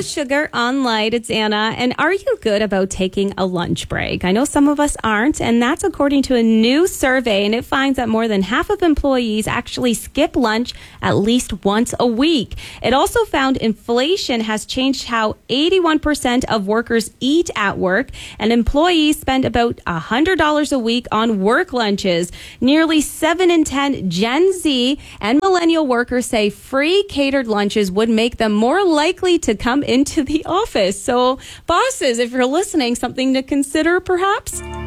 Sugar on Light. It's Anna. And are you good about taking a lunch break? I know some of us aren't, and that's according to a new survey, and it finds that more than half of employees actually skip lunch at least once a week. It also found inflation has changed how 81% of workers eat at work, and employees spend about $100 a week on work lunches. Nearly 7 in 10 Gen Z and millennial workers say free catered lunches would make them more likely to come into the office. So, bosses, if you're listening, something to consider perhaps?